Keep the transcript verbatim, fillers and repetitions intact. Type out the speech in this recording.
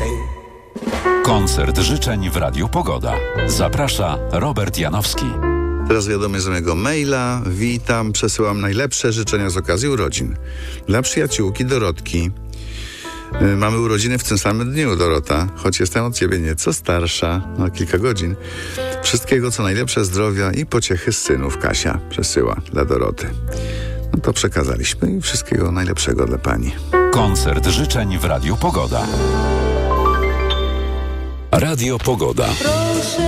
Koncert życzeń w Radiu Pogoda. Zaprasza Robert Janowski. Teraz wiadomość z mojego maila. Witam, przesyłam najlepsze życzenia z okazji urodzin. Dla przyjaciółki Dorotki. Yy, mamy urodziny w tym samym dniu, Dorota, choć jestem od ciebie nieco starsza, na kilka godzin. Wszystkiego co najlepsze, zdrowia i pociechy z synów. Kasia przesyła dla Doroty. No to przekazaliśmy i wszystkiego najlepszego dla pani. Koncert życzeń w Radiu Pogoda. Radio Pogoda.